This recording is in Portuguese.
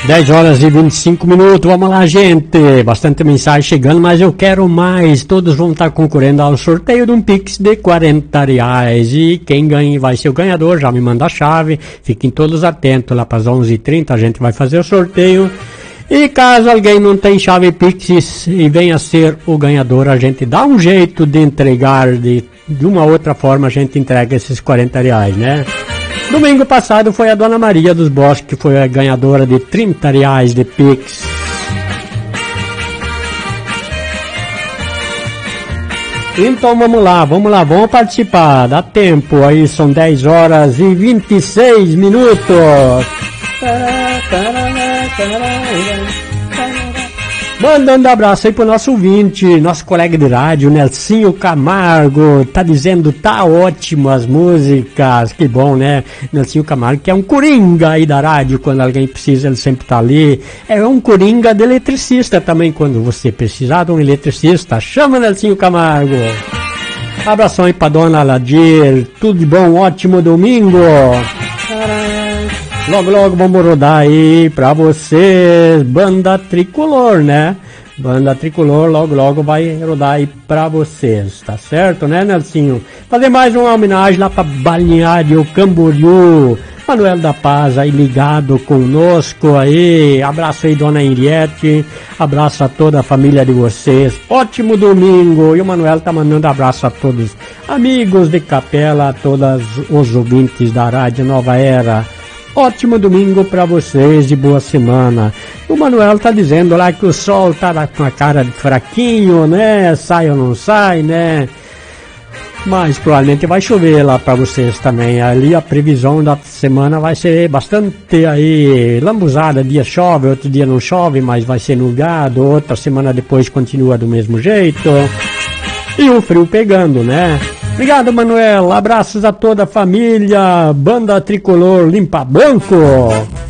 10 horas e 25 minutos, vamos lá, gente. Bastante mensagem chegando, mas eu quero mais. Todos vão estar concorrendo ao sorteio de um Pix de R$40. E quem ganha vai ser o ganhador. Já me manda a chave. Fiquem todos atentos. Lá para as 11h30 a gente vai fazer o sorteio. E caso alguém não tenha chave Pix e venha ser o ganhador, a gente dá um jeito de entregar. De uma outra forma a gente entrega esses R$40, né? Domingo passado foi a Dona Maria dos Bosques, que foi a ganhadora de R$30 de Pix. Então vamos lá, vamos participar. Dá tempo, aí são 10 horas e 26 minutos. Mandando abraço aí pro nosso ouvinte, nosso colega de rádio, Nelsinho Camargo, tá dizendo, tá ótimo as músicas, que bom, né? Nelsinho Camargo, que é um coringa aí da rádio, quando alguém precisa, ele sempre tá ali. É um coringa de eletricista também, quando você precisar de um eletricista, chama Nelsinho Camargo. Abração aí pra Dona Ladir, tudo de bom, ótimo domingo. Logo vamos rodar aí pra vocês, Banda Tricolor, né? Banda Tricolor, logo vai rodar aí pra vocês, tá certo, né, Nelsinho? Fazer mais uma homenagem lá pra Balneário Camboriú, Manuel da Paz aí ligado conosco aí, abraço aí, Dona Henriette, abraço a toda a família de vocês, ótimo domingo, e o Manuel tá mandando abraço a todos, amigos de Capela, a todos os ouvintes da Rádio Nova Era. Ótimo domingo pra vocês e boa semana. O Manuel tá dizendo lá que o sol tá com a cara de fraquinho, né? Sai ou não sai, né? Mas provavelmente vai chover lá pra vocês também. Ali a previsão da semana vai ser bastante aí lambuzada. Dia chove, outro dia não chove, mas vai ser nublado. Outra semana depois continua do mesmo jeito. E o frio pegando, né? Obrigado, Manuel. Abraços a toda a família. Banda Tricolor Limpa Banco.